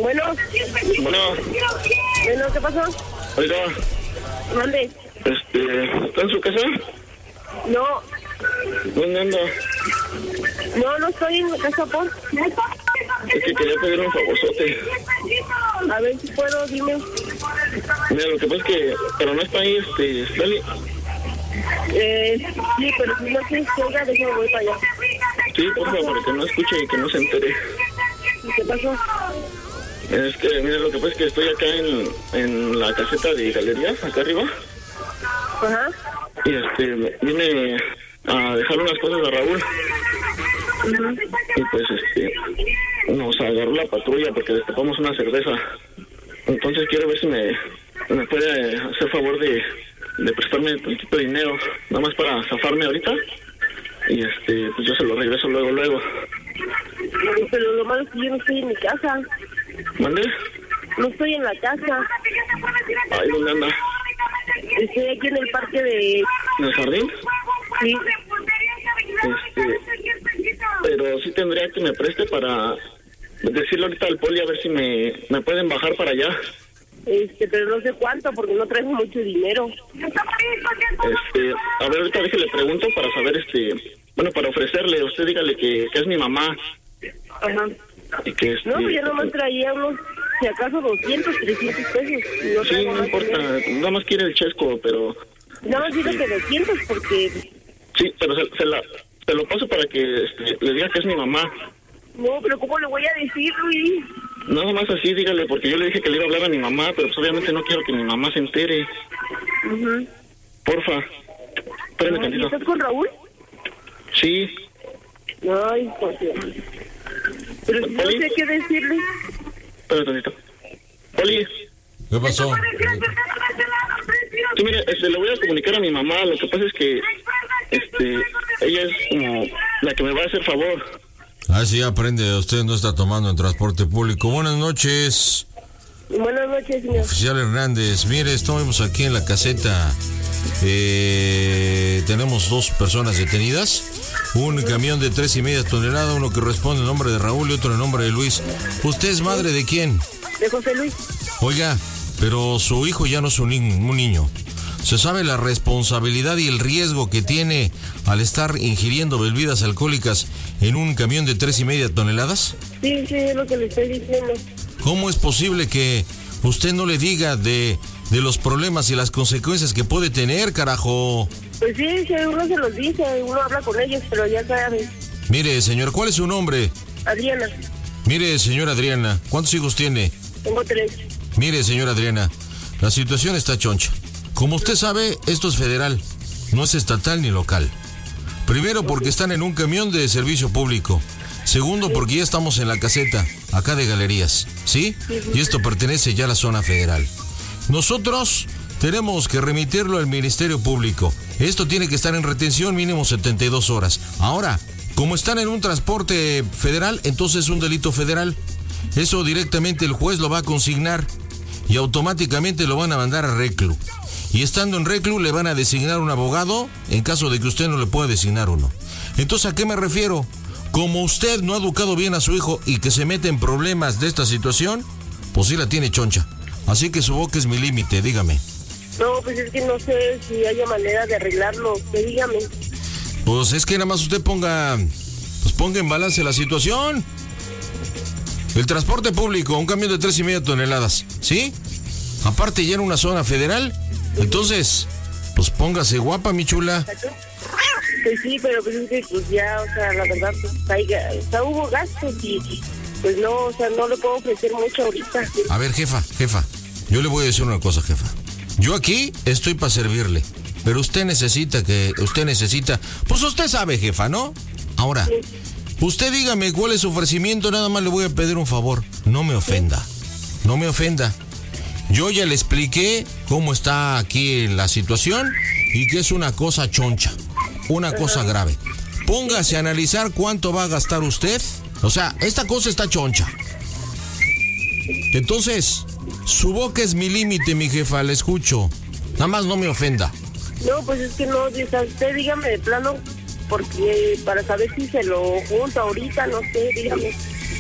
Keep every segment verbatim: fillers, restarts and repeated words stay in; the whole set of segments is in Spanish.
Bueno. Bueno. Bueno, ¿qué pasó? Oiga. ¿Dónde? Este, ¿está en su casa? No. ¿Dónde anda? No, no estoy en casa, por. Es que quería pedir un favorzote. A ver si puedo, dime. Mira, lo que pasa es que, pero no está ahí, este, Dali. Eh, sí, pero si no tienes que oiga, déjame voy para allá. Sí, por favor, para que no escuche y que no se entere. ¿Qué pasó? Es que, mira, lo que pasa es que estoy acá en, en la caseta de galerías, acá arriba. Ajá. Y este, vine a dejar unas cosas a Raúl. Uh-huh. Y pues, este, nos agarró la patrulla porque destapamos una cerveza. Entonces quiero ver si me, me puede hacer favor de, de prestarme un poquito de dinero, nada más para zafarme ahorita. Y este, pues yo se lo regreso luego, luego. Pero lo malo es que yo no estoy en mi casa. ¿Mande? No estoy en la casa. Ay, ¿dónde anda? Estoy aquí en el parque de... ¿En el jardín? Sí. Este, pero sí tendría que me preste para decirle ahorita al poli a ver si me, me pueden bajar para allá. Este, pero no sé cuánto porque no traigo mucho dinero. Este, a ver, ahorita déjele pregunto para saber, este, bueno, para ofrecerle, usted dígale que, que es mi mamá. Ajá. Y que este, No, pues yo nomás traía unos, si acaso doscientos, trescientos pesos. No sí, no importa, dinero. Nada más quiere el chesco, pero... Nada más digo que doscientos porque... Sí, pero se, se, la, se lo paso para que este, le diga que es mi mamá. No, pero ¿cómo le voy a decir, Luis? Nada más así, dígale, porque yo le dije que le iba a hablar a mi mamá, pero pues obviamente no quiero que mi mamá se entere. Uh-huh. Porfa. Espérame ¿Y tantito. estás con Raúl? Sí. Ay, pues... Pero si no sé qué decirle. Espérame tantito. Poli. ¿Qué pasó? Sí, mire, este, le voy a comunicar a mi mamá. Lo que pasa es que este, ella es como la que me va a hacer favor. Ah, sí, aprende. Usted no está tomando en transporte público. Buenas noches. Buenas noches, señor. Oficial Hernández. Mire, estamos aquí en la caseta. Eh, tenemos dos personas detenidas. Un camión de tres y media toneladas, uno que responde en nombre de Raúl y otro en nombre de Luis. ¿Usted es madre de quién? De José Luis. Oiga, pero su hijo ya no es un, ni- un niño. ¿Se sabe la responsabilidad y el riesgo que tiene al estar ingiriendo bebidas alcohólicas en un camión de tres y media toneladas? Sí, sí, es lo que le estoy diciendo. ¿Cómo es posible que usted no le diga de, de los problemas y las consecuencias que puede tener, carajo? Pues sí, sí, uno se los dice, uno habla con ellos, pero ya saben. Mire, señor, ¿cuál es su nombre? Adriana. Mire, señora Adriana, ¿cuántos hijos tiene? Tengo tres. Mire, señora Adriana, la situación está choncha. Como usted sabe, esto es federal, no es estatal ni local. Primero, porque están en un camión de servicio público. Segundo, porque ya estamos en la caseta, acá de galerías, ¿sí? Y esto pertenece ya a la zona federal. Nosotros tenemos que remitirlo al Ministerio Público. Esto tiene que estar en retención mínimo setenta y dos horas. Ahora, como están en un transporte federal, entonces es un delito federal. Eso directamente el juez lo va a consignar y automáticamente lo van a mandar a reclu. Y estando en reclu le van a designar un abogado en caso de que usted no le pueda designar uno. Entonces, ¿a qué me refiero? Como usted no ha educado bien a su hijo y que se mete en problemas de esta situación, pues sí la tiene choncha. Así que su boca es mi límite, dígame. No, pues es que no sé si haya manera de arreglarlo. Que dígame. Pues es que nada más usted ponga, pues ponga en balance la situación. El transporte público, un camión de tres y media toneladas, ¿sí? Aparte ya en una zona federal. Entonces, pues póngase guapa, mi chula. Pues sí, pero pues es que pues ya, o sea, la verdad, pues hay, o sea, hubo gastos y pues no, o sea, no le puedo ofrecer mucho ahorita. A ver, jefa, jefa, yo le voy a decir una cosa, jefa. Yo aquí estoy para servirle, pero usted necesita que, usted necesita, pues usted sabe, jefa, ¿no? Ahora, usted dígame cuál es su ofrecimiento, nada más le voy a pedir un favor. No me ofenda, no me ofenda. Yo ya le expliqué cómo está aquí la situación y que es una cosa choncha, una cosa grave. Póngase a analizar cuánto va a gastar usted. O sea, esta cosa está choncha. Entonces, su boca es mi límite, mi jefa, le escucho. Nada más no me ofenda. No, pues es que no, o sea, usted dígame de plano, porque para saber si se lo junta ahorita, no sé, dígame.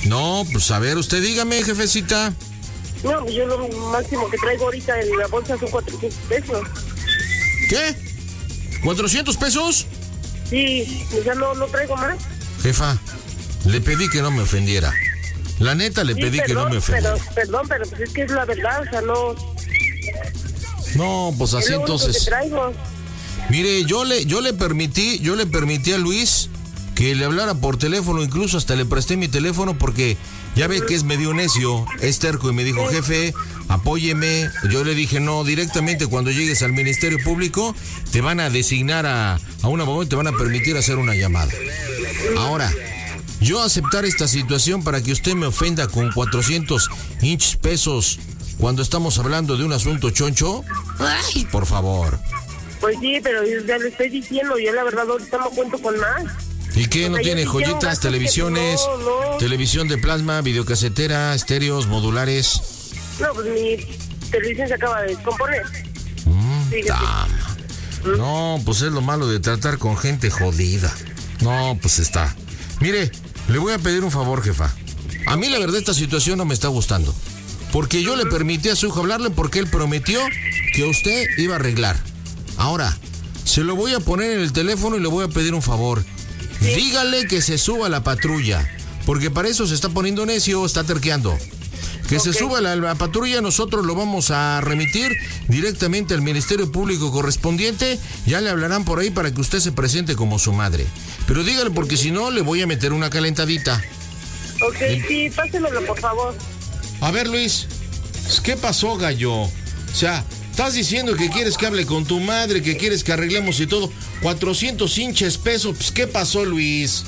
No, pues a ver, usted dígame, jefecita. No, pues yo lo máximo que traigo ahorita en la bolsa son cuatrocientos pesos. ¿Qué? ¿cuatrocientos pesos? Sí, o sea, no, no traigo más. Jefa, le pedí que no me ofendiera. La neta, le Sí, pedí perdón, que no me ofendiera. Pero, perdón, pero pues es que es la verdad, o sea, no... No, pues así es lo único entonces. que traigo. Mire, yo le, yo le permití, yo le permití a Luis que le hablara por teléfono, incluso hasta le presté mi teléfono porque ya ve que es medio necio, es terco y me dijo, jefe, apóyeme. Yo le dije, no, directamente cuando llegues al Ministerio Público te van a designar a, a un abogado y te van a permitir hacer una llamada. Ahora, yo aceptar esta situación para que usted me ofenda con cuatrocientos hinchs pesos cuando estamos hablando de un asunto choncho, ay, por favor. Pues sí, pero ya le estoy diciendo, yo la verdad ahorita no cuento con más. ¿Y qué? ¿No O sea, tiene ya hicieron joyitas, gastos que televisiones, no, no. televisión de plasma, videocasetera, estéreos, modulares? No, pues mi televisión se acaba de descomponer. Mm, Fíjate. tama. No, pues es lo malo de tratar con gente jodida. No, pues está. Mire, le voy a pedir un favor, jefa. A mí la verdad esta situación no me está gustando. Porque yo le permití a su hijo hablarle porque él prometió que usted iba a arreglar. Ahora, se lo voy a poner en el teléfono y le voy a pedir un favor. Sí. Dígale que se suba a la patrulla, porque para eso se está poniendo necio, está terqueando. Que okay. se suba a la, la patrulla, nosotros lo vamos a remitir directamente al Ministerio Público correspondiente. Ya le hablarán por ahí para que usted se presente como su madre. Pero dígale, porque si no, le voy a meter una calentadita. Ok, ¿sí? Sí, pásemelo, por favor. A ver, Luis, ¿qué pasó, gallo? O sea, estás diciendo que quieres que hable con tu madre, que quieres que arreglemos y todo. cuatrocientos hinches pesos, pues, ¿qué pasó, Luis?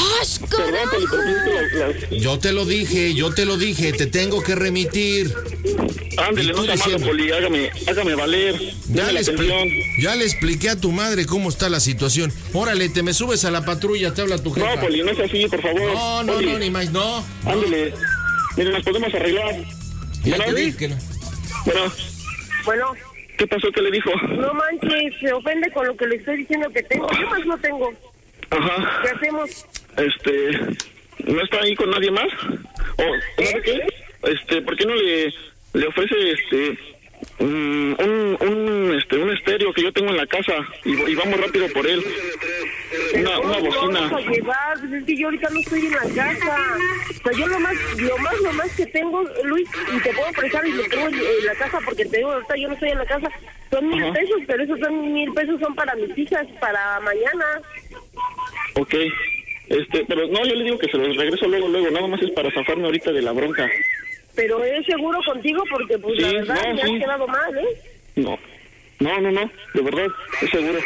Yo te lo dije, yo te lo dije, te tengo que remitir. Ándale, no sea malo, Poli, hágame, hágame valer. Ya le, expli- ya le expliqué a tu madre cómo está la situación. Órale, te me subes a la patrulla, te habla tu jefa. No, Poli, no es así, por favor. No, no, Poli. no, ni más, no. Ándale, no. Mire, nos podemos arreglar. Ya te dije que no. Bueno. Bueno. ¿Qué pasó? ¿Qué le dijo? No manches, se ofende con lo que le estoy diciendo que tengo. ¿Qué más no tengo? Ajá. ¿Qué hacemos? Este, ¿no está ahí con nadie más? ¿O ¿Eh? qué? Este, ¿por qué no le, le ofrece este um, un, un este un estéreo que yo tengo en la casa y, y vamos rápido por él? Una, una bocina. Vamos a llevar, pues es que yo ahorita no estoy en la casa. O sea, yo lo más, lo más, lo más que tengo, Luis, y te puedo prestar y lo tengo en, en la casa porque te digo, ahorita yo no estoy en la casa, son mil Ajá. pesos, pero esos son mil pesos son para mis hijas, para mañana. Ok, este, pero no, yo le digo que se los regreso luego, luego, nada más es para zafarme ahorita de la bronca. Pero es seguro contigo porque, pues, sí, la verdad, no, me sí. has quedado mal, ¿eh? No, no, no, no, de verdad, es seguro.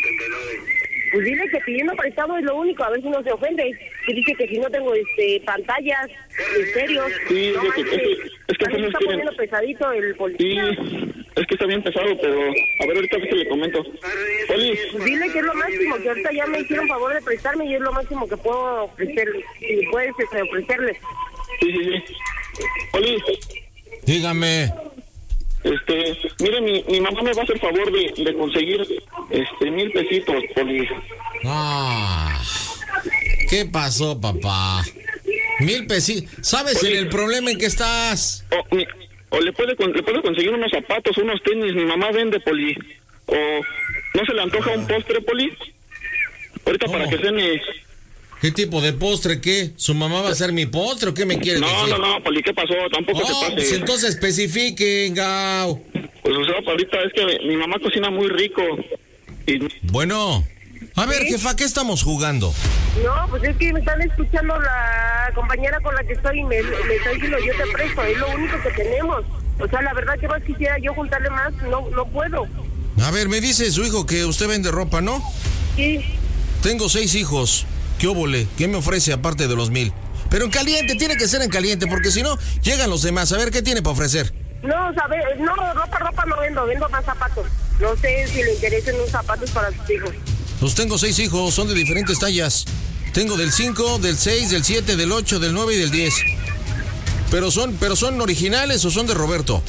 Pues dile que pidiendo prestado es lo único, a ver si no se ofende. Que dice que si no tengo este pantallas, estéreos. Sí, no es que, es que, es que está quieren... poniendo pesadito el policía. Sí, es que está bien pesado, pero a ver, ahorita que le comento. Poli. Pues dile que es lo máximo, que ahorita ya me hicieron favor de prestarme y es lo máximo que puedo ofrecerle. Si puedes este, ofrecerle. Sí, sí, sí. Poli. Dígame. Este, mire, mi, mi mamá me va a hacer favor de, de conseguir este mil pesitos, Poli. Ah, ¿qué pasó, papá? Mil pesitos. ¿Sabes Poli, en el problema en que estás? O, mi, o le puede le puedo conseguir unos zapatos, unos tenis, mi mamá vende, Poli. O ¿no se le antoja un postre, Poli? Ahorita ¿Cómo? Para que cene. ¿Qué tipo de postre? ¿Qué? ¿Su mamá va a ser mi postre o qué me quiere no, decir? No, no, no, Poli, ¿qué pasó? Tampoco oh, te pase. Pues entonces especifiquen, Gao. Pues o sea, ahorita es que mi, mi mamá cocina muy rico. Y... Bueno, a ver, ¿sí? Jefa, ¿qué estamos jugando? No, pues es que me están escuchando la compañera con la que estoy y me, me está diciendo yo te presto, es lo único que tenemos. O sea, la verdad que más quisiera yo juntarle más, no, no puedo. A ver, me dice su hijo que usted vende ropa, ¿no? Sí. Tengo seis hijos. ¿Qué óvole? ¿Qué me ofrece aparte de los mil? Pero en caliente, tiene que ser en caliente, porque si no, llegan los demás. A ver, ¿qué tiene para ofrecer? No, sabe, no, ropa, ropa no vendo, vendo más zapatos. No sé si le interesen unos zapatos para sus hijos. Pues tengo seis hijos, son de diferentes tallas. Tengo del cinco, del seis, del siete, del ocho, del nueve y del diez. Pero son, pero son originales o son de Roberto.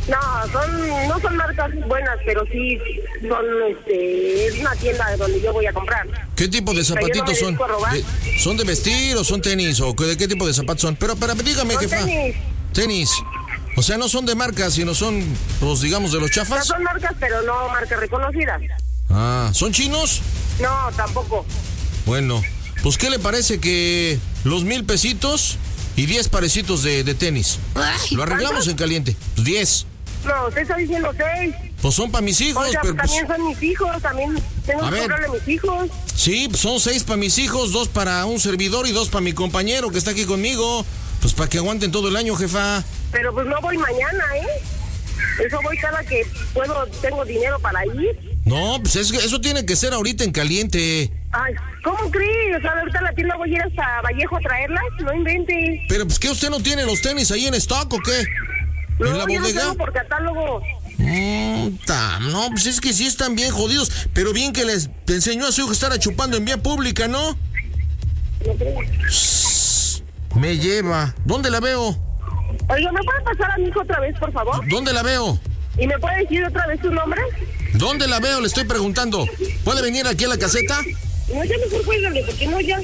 No, son, no son marcas buenas, pero sí son, este, es una tienda donde yo voy a comprar. ¿Qué tipo de O sea, yo no zapatitos me son? dedico a robar. ¿De- ¿Son de vestir o son tenis? ¿O de qué tipo de zapatos son? Pero, pero dígame, Son jefa. tenis. Tenis. O sea, no son de marca, sino son, pues, digamos, de los No chafas. son marcas, pero no marcas reconocidas. Ah, ¿son chinos? No, tampoco. Bueno, pues, ¿qué le parece que los mil pesitos y diez parecitos de, de tenis? Lo arreglamos en caliente. Pues diez. No, usted está diciendo seis. Pues son para mis hijos, Oiga, pero pues, también son mis hijos, también tengo A que ver. comprarle a mis hijos. sí, pues son seis para mis hijos, dos para un servidor y dos para mi compañero que está aquí conmigo. Pues para que aguanten todo el año, jefa. Pero pues no voy mañana, ¿eh? Eso voy cada que puedo, tengo dinero para ir. No, pues es que eso tiene que ser ahorita en caliente. Ay, ¿cómo crees? O sea, ahorita a la tienda voy a ir hasta Vallejo a traerlas, no invente. Pero pues que usted no tiene los tenis ahí en stock o qué? No, ¿En la yo no bodega? tengo por catálogo. Mm, ta, no, pues es que sí están bien jodidos. Pero bien que les te enseñó a su hijo a estar chupando en vía pública, ¿no? No creo. Shh, me lleva. ¿Dónde la veo? Oiga, ¿me puede pasar a mi hijo otra vez, por favor? ¿Dónde la veo? ¿Y me puede decir otra vez su nombre? ¿Dónde la veo? Le estoy preguntando. ¿Puede venir aquí a la caseta? No, ya mejor cuélgale, porque no, ya.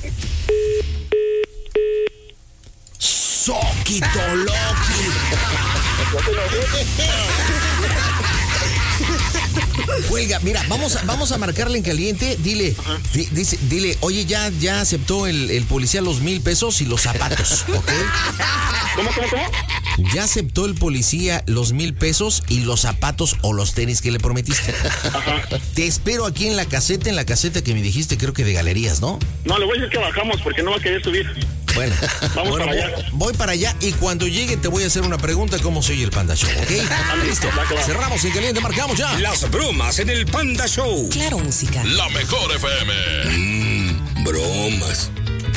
Soquito Loki. Cuelga, mira, vamos a, vamos a marcarle en caliente. Dile, di- dice, dile, oye, ya, ya aceptó el, el policía los mil pesos y los zapatos, ¿ok? ¿Cómo, cómo, cómo? Ya aceptó el policía los mil pesos y los zapatos o los tenis que le prometiste. Te espero aquí en la caseta, en la caseta que me dijiste, creo que de galerías, ¿no? No, le voy a decir que bajamos porque no va a querer subir. Bueno, Vamos bueno, para voy, allá. voy para allá y cuando llegue te voy a hacer una pregunta cómo se oye el Panda Show, ¿ok? Listo, va que va. cerramos en caliente, marcamos ya. Las bromas en el Panda Show. Claro, música. La mejor F M. Mmm, bromas.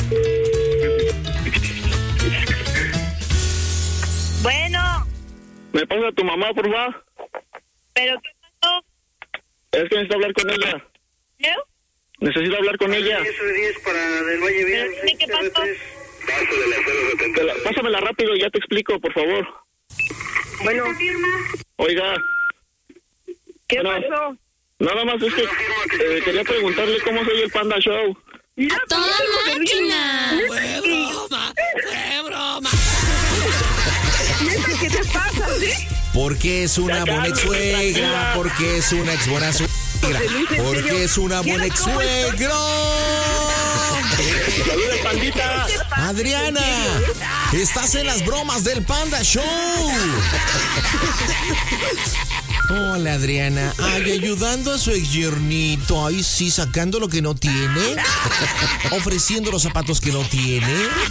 Bueno, ¿Me pasa a tu mamá, por favor? ¿pero qué pasó? Es que necesito hablar con ella. ¿Yo? Necesito hablar con ella. diez para del Valle Bien. ¿Pero qué pasó? Te la- pásamela rápido y ya te explico, por favor. Bueno, Oiga, ¿qué Bueno. pasó? nada más es que eh, quería preguntarle cómo soy el Panda Show. Mira, ¡A toda pues, máquina! Fue broma, fue broma. neta, ¿qué te pasa, sí? Porque es una Ya buena ex cálmate, suegra, tranquila. porque es una ex buena suegra, porque es una buena ex suegra. ¡Saludos, pandita! Adriana, estás en las bromas del Panda Show. Hola, Adriana. Ay, ayudando a su ex yernito. Ay, sí, sacando lo que no tiene. Ofreciendo los zapatos que no tiene.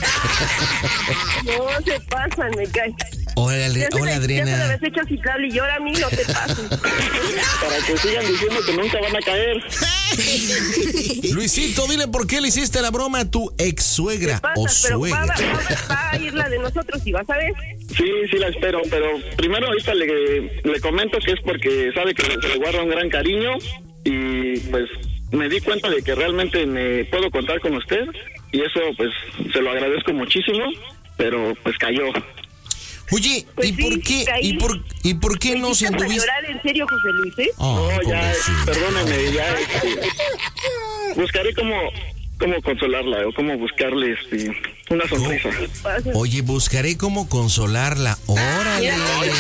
No se pasan, me cae. Hola, Ya Ale- se hola le- Ya se lo Adriana. habías hecho ciclable y ahora a mí no te pases. Para que sigan diciendo que nunca van a caer. Luisito, dile por qué le hiciste la broma a tu ex suegra o Pasas, pero va, suegra. va- va- va a ir la de nosotros y vas a ver. Sí, sí la espero, pero primero ahorita le, le comento que es porque sabe que le guarda un gran cariño y pues me di cuenta de que realmente me puedo contar con usted y eso pues se lo agradezco muchísimo, pero pues cayó. Oye, Pues ¿y sí, por qué caí. y por y por qué Me no se hiciste anduviste? llorar en serio, José Luis, ¿eh? Ay, No, ya, pobrecita. perdóneme, ya este, buscaré cómo, cómo consolarla o cómo buscarle este, una sonrisa. Pasas. Oye, buscaré cómo consolarla. Órale.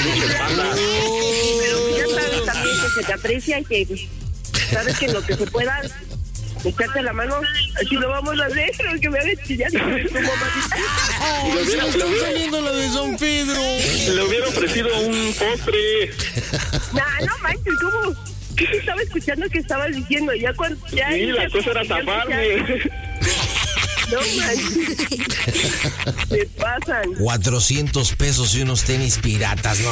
Pero ya sabes también que se te aprecia y que pues, sabes que en lo que se pueda echarte la mano, así lo vamos a hacer, aunque me hagas chillar como mamita. Ay, Le se hubiera- le le está hubiera- saliendo la de San Pedro. Le hubiera ofrecido un postre. Nah, no manches, ¿cómo? ¿Qué te estaba escuchando que estabas diciendo? Ya cuando... Ya, Sí, la ya- cosa era ya- taparme. No manches. Se pasan. cuatrocientos pesos y unos tenis piratas, ¿no?